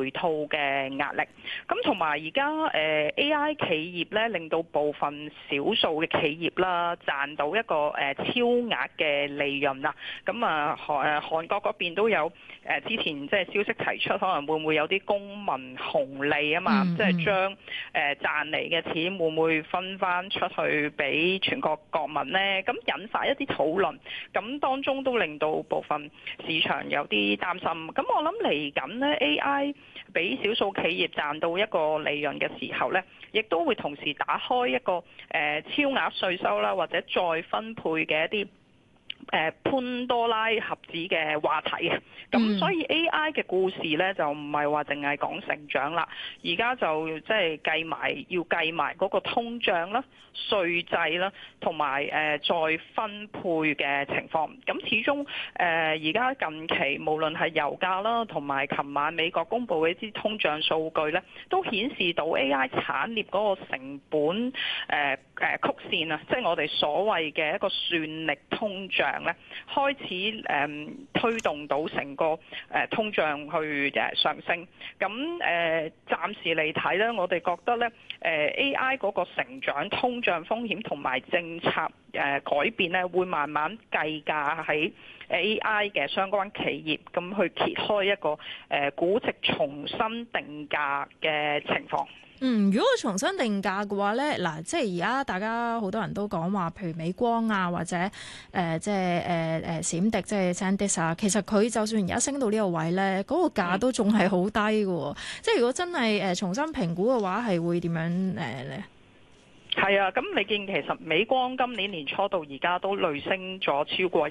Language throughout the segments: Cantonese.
回吐嘅壓力。咁同埋而家AI 企業咧，令到部分少數嘅企業啦賺到一個超額嘅利潤啦。咁韓國嗰邊都有之前即係消息提出，可能會唔會有啲公民紅利啊嘛？即係將賺嚟嘅錢會唔會分翻出去俾全國國民呢？咁引發一啲討論，咁當中都令到部分市場有啲擔心。咁我諗嚟緊呢 AI 俾少數企業賺到一個利潤嘅時候呢，亦都會同時打開一個超額稅收啦，或者再分配嘅一啲潘多拉盒子嘅話題。咁所以 AI 嘅故事咧就唔係話淨係講成長啦，而家就即係要計埋嗰個通脹啦、稅制啦，同埋再分配嘅情況。咁始終而家近期無論係油價啦，同埋琴晚美國公布嘅一啲通脹數據咧，都顯示到 AI 產業嗰個成本曲線啊，即係我哋所謂嘅一個算力通脹咧，開始推動到成個通脹去上升。咁暫時嚟睇咧，我哋覺得咧AI 嗰個成長、通脹風險同埋政策改變咧，會慢慢計價喺 AI 嘅相關企業，咁去揭開一個估值重新定價嘅情況。 如果重新定價嘅話咧，嗱，即係而家大家好多人都講話，譬如美光啊，或者即係閃迪，即係 SanDisk 啊，其實佢就算而家升到呢個位咧，嗰個價都仲係好低嘅。即係如果真係重新評估嘅話，係會點樣咧？ 係啊，咁你見其實美光今年年初到而家都累升咗超過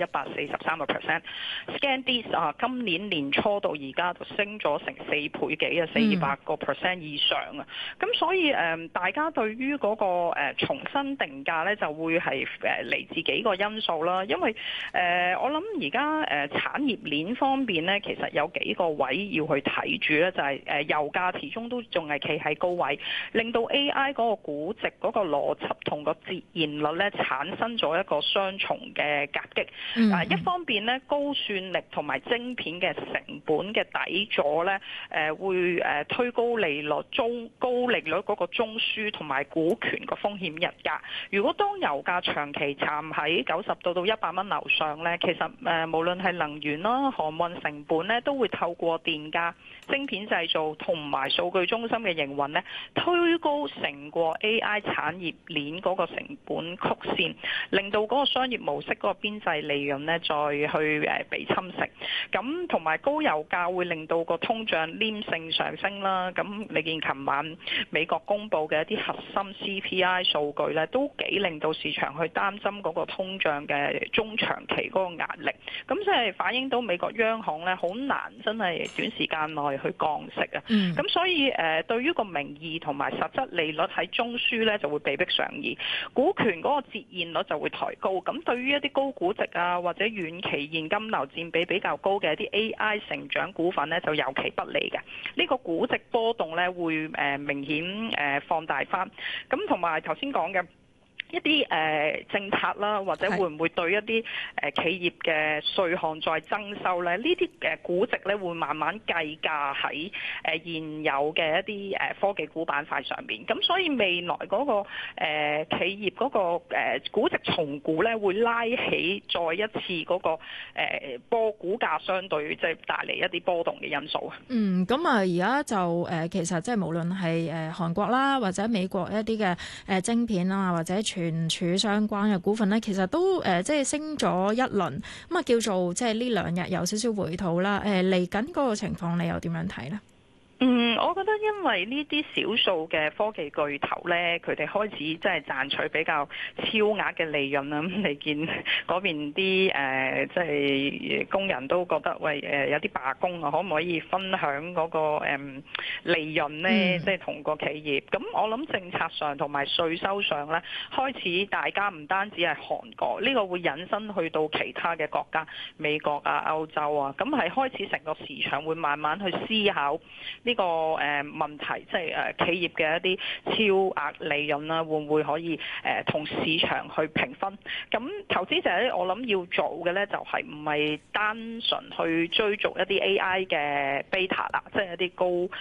143%，SanDisk今年年初到而家就升咗成4倍幾啊，400% 以上啊。咁所以大家對於嗰個重新定價咧，就會係嚟自幾個因素啦。因為我諗而家產業鏈方面咧，其實有幾個位要去睇住咧，就係油價始終都仲係企喺高位，令到 AI 嗰個估值嗰個邏輯同個折現率咧產生咗一個雙重嘅夾擊。一方面咧，高算力同埋晶片嘅成本嘅底座咧，會推高利率嗰個中樞同埋股權個風險溢價。如果當油價長期站喺90到100蚊樓上咧，其實無論係能源啦、航運成本咧，都會透過電價、晶片製造同埋數據中心嘅營運咧，推高成個 AI 產業鏈嗰個成本曲線，令到嗰個商業模式嗰個邊際利潤咧再去被侵蝕。咁同埋高油價會令到個通脹黏性上升啦。咁你見琴晚美國公布嘅一啲核心 CPI 數據咧，都幾令到市場去擔心嗰個通脹嘅中長期嗰個壓力。咁即係反映到美國央行咧好難真係短時間內去降息啊。咁所以對於個名義同埋實質利率喺中樞咧就會被迫上移，股權嗰個折現率就會抬高。咁對於一啲高估值啊或者遠期現金流佔比比較高嘅一啲 AI 成長股份咧，就尤其不利嘅。呢個估值波動咧會明顯放大翻。咁同埋頭先講嘅一啲政策啦，或者會唔會對一啲企業嘅稅項再增收咧？呢啲估值咧會慢慢計價喺現有嘅一啲科技股板塊上邊。咁所以未來嗰個企業嗰個估值重估咧，會拉起再一次嗰個股價相對即係帶嚟一啲波動嘅因素啊。 咁啊，而家就其實即係無論係韓國啦，或者美國一啲嘅晶片啊，或者存儲相關嘅股份咧，其實都即係升咗一輪，咁啊叫做即係呢兩日有少少回吐啦。嚟緊嗰個情況，你又點樣睇咧？ 我覺得因為呢啲少數嘅科技巨頭咧，佢哋開始即係賺取比較超額嘅利潤啦。咁你見嗰邊啲即係工人都覺得喂有啲罷工啊，可唔可以分享嗰個利潤咧？即係同個企業。咁我諗政策上同埋稅收上咧，開始大家唔單止係韓國，呢個會引申去到其他嘅國家，美國啊、歐洲啊，咁係開始成個市場會慢慢去思考呢個問題，即係企業嘅一啲超額利潤啦，會唔會可以同市場去平分？咁投資者我諗要做嘅咧，就係唔係單純去追逐一啲 AI 嘅 beta 啦，即係一啲高